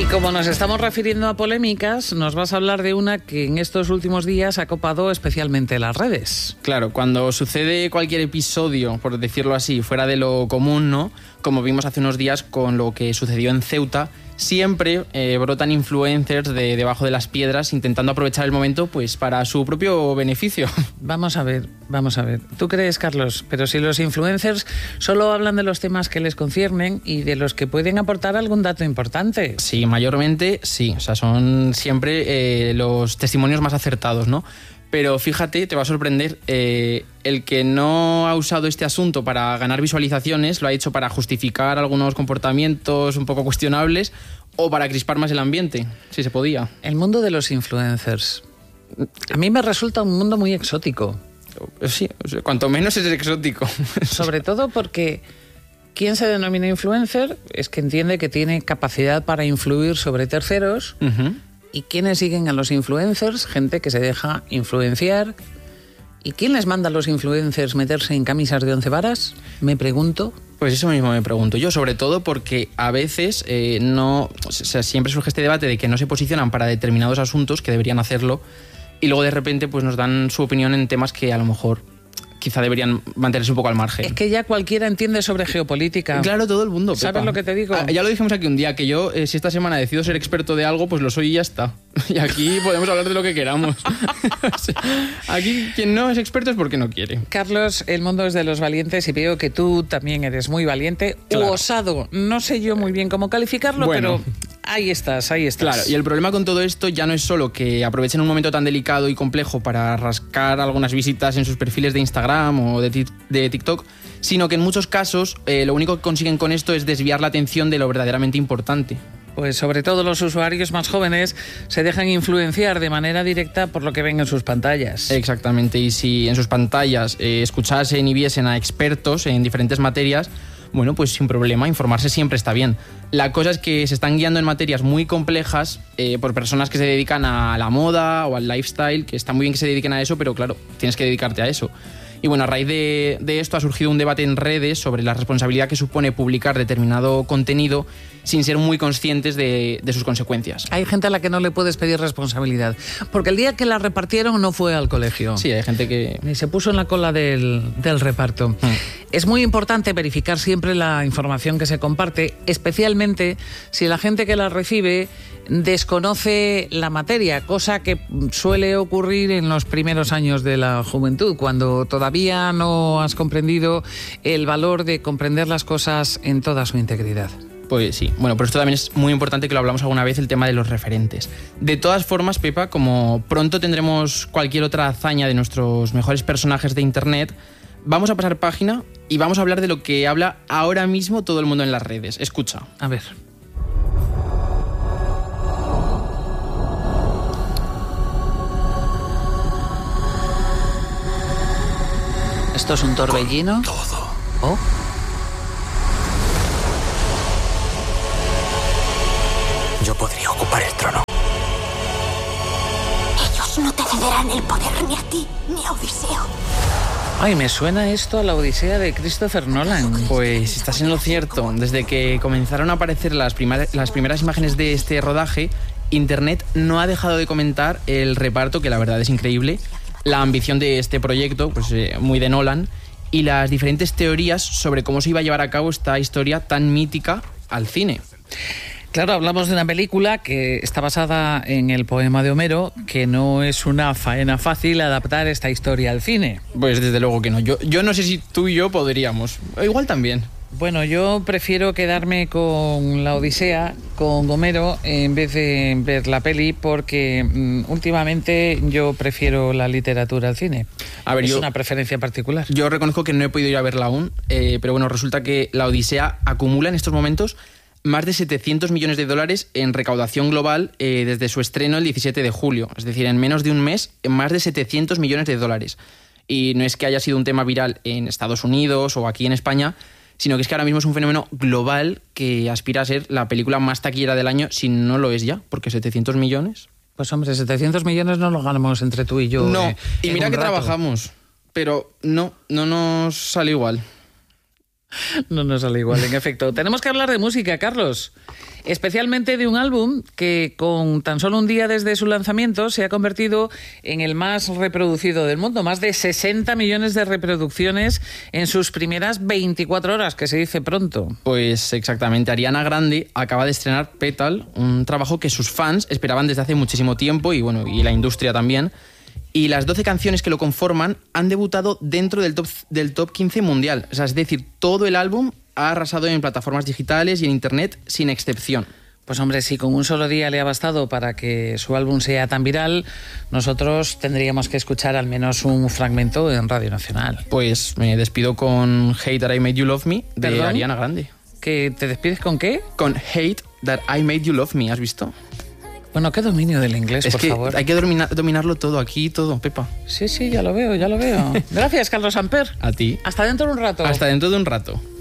Y como nos estamos refiriendo a polémicas, nos vas a hablar de una que en estos últimos días ha copado especialmente las redes. Claro, cuando sucede cualquier episodio, por decirlo así, fuera de lo común, ¿no? Como vimos hace unos días con lo que sucedió en Ceuta, siempre brotan influencers de debajo de las piedras intentando aprovechar el momento pues para su propio beneficio. Vamos a ver. ¿Tú crees, Carlos? Pero si los influencers solo hablan de los temas que les conciernen y de los que pueden aportar algún dato importante. Sí, mayormente sí. O sea, son siempre los testimonios más acertados, ¿no? Pero fíjate, te va a sorprender, el que no ha usado este asunto para ganar visualizaciones lo ha hecho para justificar algunos comportamientos un poco cuestionables o para crispar más el ambiente, si se podía. El mundo de los influencers. A mí me resulta un mundo muy exótico. Sí, o sea, cuanto menos es exótico. Sobre todo porque quien se denomina influencer es que entiende que tiene capacidad para influir sobre terceros. Uh-huh. ¿Y quiénes siguen a los influencers? Gente que se deja influenciar. ¿Y quién les manda a los influencers meterse en camisas de 11 varas? Me pregunto. Pues eso mismo me pregunto yo, sobre todo porque a veces siempre surge este debate de que no se posicionan para determinados asuntos que deberían hacerlo y luego de repente pues nos dan su opinión en temas que a lo mejor quizá deberían mantenerse un poco al margen. Es que ya cualquiera entiende sobre geopolítica. Claro, todo el mundo, Pepa. ¿Sabes lo que te digo? Ya lo dijimos aquí un día, que yo, si esta semana decido ser experto de algo, pues lo soy y ya está. Y aquí podemos hablar de lo que queramos. O sea, aquí quien no es experto es porque no quiere. Carlos, el mundo es de los valientes y veo que tú también eres muy valiente. Claro. U osado. No sé yo muy bien cómo calificarlo, bueno, pero ahí estás. Claro, y el problema con todo esto ya no es solo que aprovechen un momento tan delicado y complejo para rascar algunas visitas en sus perfiles de Instagram o de TikTok, sino que en muchos casos lo único que consiguen con esto es desviar la atención de lo verdaderamente importante. Pues sobre todo los usuarios más jóvenes se dejan influenciar de manera directa por lo que ven en sus pantallas. Exactamente, y si en sus pantallas escuchasen y viesen a expertos en diferentes materias, bueno, pues sin problema, informarse siempre está bien. La cosa es que se están guiando en materias muy complejas por personas que se dedican a la moda o al lifestyle, que está muy bien que se dediquen a eso, pero claro, tienes que dedicarte a eso. Y bueno, a raíz de esto ha surgido un debate en redes sobre la responsabilidad que supone publicar determinado contenido sin ser muy conscientes de sus consecuencias. Hay gente a la que no le puedes pedir responsabilidad, porque el día que la repartieron no fue al colegio. Sí, hay gente que... Ni se puso en la cola del reparto. Es muy importante verificar siempre la información que se comparte, especialmente si la gente que la recibe desconoce la materia, cosa que suele ocurrir en los primeros años de la juventud, cuando todavía no has comprendido el valor de comprender las cosas en toda su integridad. Pues sí, bueno, pero esto también es muy importante que lo hablamos alguna vez, el tema de los referentes. De todas formas, Pepa, como pronto tendremos cualquier otra hazaña de nuestros mejores personajes de internet, vamos a pasar página y vamos a hablar de lo que habla ahora mismo todo el mundo en las redes. Escucha. A ver. ¿Esto es un torbellino? Todo. ¿Oh? Yo podría ocupar el trono. Ellos no te cederán el poder ni a ti ni a Odiseo. Ay, me suena esto a la Odisea de Christopher Nolan. Pues estás en lo cierto. Desde que comenzaron a aparecer las primeras imágenes de este rodaje, Internet no ha dejado de comentar el reparto, que la verdad es increíble, la ambición de este proyecto, pues muy de Nolan, y las diferentes teorías sobre cómo se iba a llevar a cabo esta historia tan mítica al cine. Claro, hablamos de una película que está basada en el poema de Homero, que no es una faena fácil adaptar esta historia al cine. Pues desde luego que no. Yo no sé si tú y yo podríamos. Igual también. Bueno, yo prefiero quedarme con la Odisea, con Homero, en vez de ver la peli, porque últimamente yo prefiero la literatura al cine. A ver, es una preferencia particular. Yo reconozco que no he podido ir a verla aún, pero bueno, resulta que la Odisea acumula en estos momentos más de 700 millones de dólares en recaudación global desde su estreno el 17 de julio. Es decir, en menos de un mes, más de 700 millones de dólares. Y no es que haya sido un tema viral en Estados Unidos o aquí en España, sino que es que ahora mismo es un fenómeno global que aspira a ser la película más taquillera del año, si no lo es ya, porque 700 millones... Pues hombre, 700 millones no los ganamos entre tú y yo. No, y mira que trabajamos, pero no nos sale igual. No nos sale igual, en efecto. Tenemos que hablar de música, Carlos. Especialmente de un álbum que con tan solo un día desde su lanzamiento se ha convertido en el más reproducido del mundo. Más de 60 millones de reproducciones en sus primeras 24 horas, que se dice pronto. Pues exactamente. Ariana Grande acaba de estrenar Petal, un trabajo que sus fans esperaban desde hace muchísimo tiempo y la industria también. Y las 12 canciones que lo conforman han debutado dentro del top 15 mundial. O sea, es decir, todo el álbum ha arrasado en plataformas digitales y en internet sin excepción. Pues hombre, si con un solo día le ha bastado para que su álbum sea tan viral, nosotros tendríamos que escuchar al menos un fragmento en Radio Nacional. Pues me despido con Hate That I Made You Love Me de ¿Perdón? Ariana Grande. ¿Que te despides con qué? Con Hate That I Made You Love Me, ¿has visto? Bueno, qué dominio del inglés, es por que favor. Hay que dominarlo todo, aquí todo, Pepa. Sí, ya lo veo. Gracias, Carlos Samper. A ti. Hasta dentro de un rato. Hasta dentro de un rato.